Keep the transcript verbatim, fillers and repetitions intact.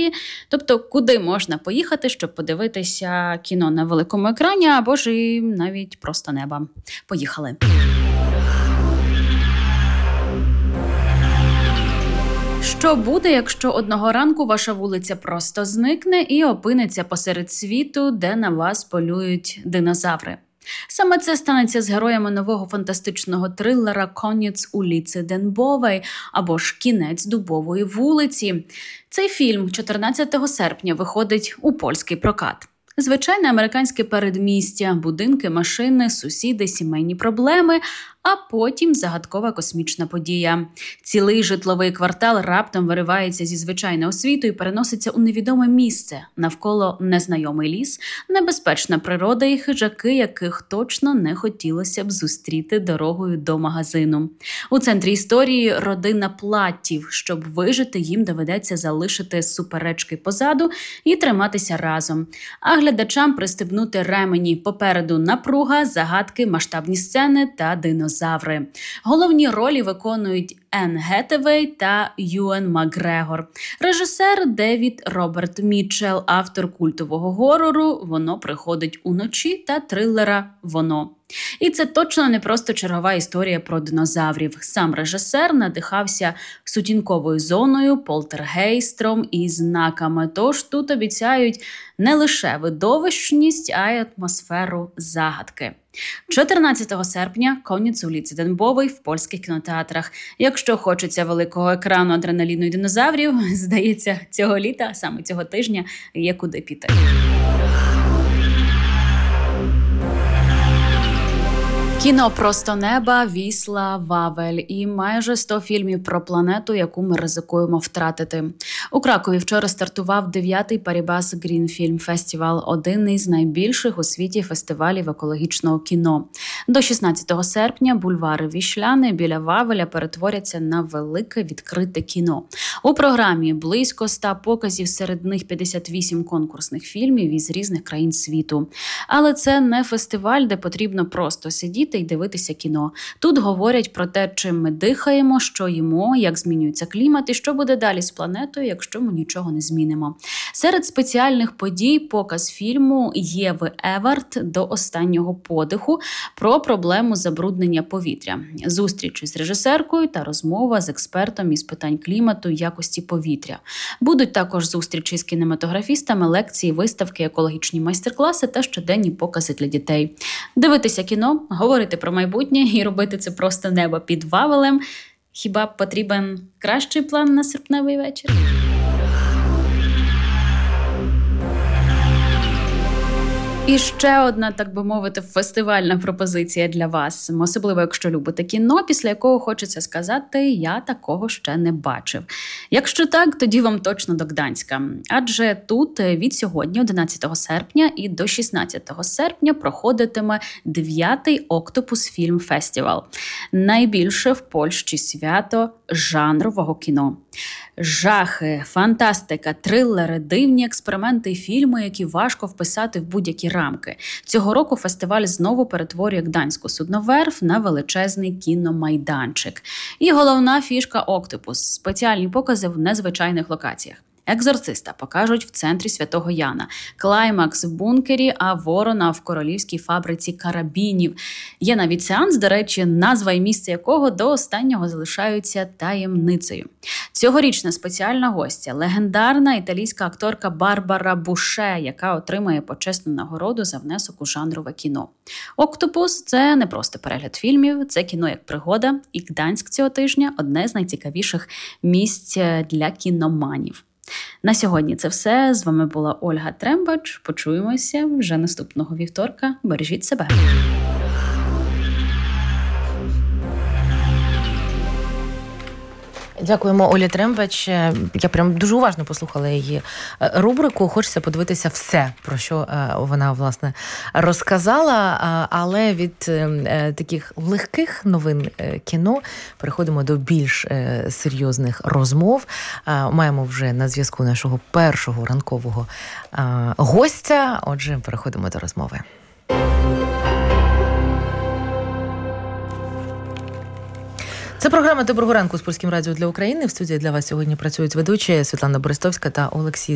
Україні. Тобто, куди можна поїхати, щоб подивитися кіно на великому екрані, або ж і навіть просто неба. Поїхали! Що буде, якщо одного ранку ваша вулиця просто зникне і опиниться посеред світу, де на вас полюють динозаври? Саме це станеться з героями нового фантастичного трилера «Конець улиці Денбової» або ж «Кінець Дубової вулиці». Цей фільм чотирнадцятого серпня виходить у польський прокат. Звичайне американське передмістя, будинки, машини, сусіди, сімейні проблеми, а потім загадкова космічна подія. Цілий житловий квартал раптом виривається зі звичайного світу і переноситься у невідоме місце. Навколо незнайомий ліс, небезпечна природа і хижаки, яких точно не хотілося б зустріти дорогою до магазину. У центрі історії родина Платтів. Щоб вижити, їм доведеться залишити суперечки позаду і триматися разом. А глядачам пристебнути ремені. Попереду напруга, загадки, масштабні сцени та динозаври. Головні ролі виконують Енн Гетевей та Юен Макгрегор. Режисер Девід Роберт Мітчелл, автор культового горору «Воно приходить уночі» та трилера «Воно». І це точно не просто чергова історія про динозаврів. Сам режисер надихався сутінковою зоною, полтергейстром і знаками. Тож тут обіцяють не лише видовищність, а й атмосферу загадки. чотирнадцятого серпня «Конець улиці Денбової» в польських кінотеатрах. Якщо хочеться великого екрану, адреналіну і динозаврів, здається, цього літа, саме цього тижня, є куди піти. Кіно «Просто неба», «Вісла», «Вавель» і майже сто фільмів про планету, яку ми ризикуємо втратити. У Кракові вчора стартував дев'ятий Парібас Грін Фільм Фестивал, один із найбільших у світі фестивалів екологічного кіно. До шістнадцятого серпня бульвари Вішляни біля Вавеля перетворяться на велике відкрите кіно. У програмі близько ста показів, серед них п'ятдесят вісім конкурсних фільмів із різних країн світу. Але це не фестиваль, де потрібно просто сидіти і дивитися кіно. Тут говорять про те, чим ми дихаємо, що їмо, як змінюється клімат і що буде далі з планетою, якщо ми нічого не змінимо. Серед спеціальних подій показ фільму Єви Еверт «До останнього подиху» про проблему забруднення повітря. Зустріч із режисеркою та розмова з експертом із питань клімату і якості повітря. Будуть також зустрічі з кінематографістами, лекції, виставки, екологічні майстер-класи та щоденні покази для дітей. Дивитися кіно, говорити про майбутнє і робити це просто неба під Вавелем. Хіба потрібен кращий план на серпневий вечір? І ще одна, так би мовити, фестивальна пропозиція для вас. Особливо, якщо любите кіно, після якого хочеться сказати, я такого ще не бачив. Якщо так, тоді вам точно до Гданська. Адже тут від сьогодні, одинадцятого серпня, і до шістнадцятого серпня проходитиме дев'ятий Октопус Фільм Фестивал. Найбільше в Польщі свято жанрового кіно. Жахи, фантастика, трилери, дивні експерименти і фільми, які важко вписати в будь-які рамки. Цього року фестиваль знову перетворює Гданську судноверф на величезний кіномайданчик. І головна фішка «Октопус» – спеціальні покази в незвичайних локаціях. «Екзорциста» покажуть в центрі Святого Яна, «Клаймакс» в бункері, а «Ворона» в королівській фабриці карабінів. Є навіть сеанс, до речі, назва і місце якого до останнього залишаються таємницею. Цьогорічна спеціальна гостя – легендарна італійська акторка Барбара Буше, яка отримає почесну нагороду за внесок у жанрове кіно. «Октопус» – це не просто перегляд фільмів, це кіно як пригода, і Гданськ цього тижня – одне з найцікавіших місць для кіноманів. На сьогодні це все. З вами була Ольга Трембач. Почуємося вже наступного вівторка. Бережіть себе. Дякуємо Олі Трембач. Я прям дуже уважно послухала її рубрику. Хочеться подивитися все, про що вона, власне, розказала. Але від таких легких новин кіно переходимо до більш серйозних розмов. Маємо вже на зв'язку нашого першого ранкового гостя. Отже, переходимо до розмови. Це програма «Доброго ранку» з Польським радіо для України. В студії для вас сьогодні працюють ведучі Світлана Берестовська та Олексій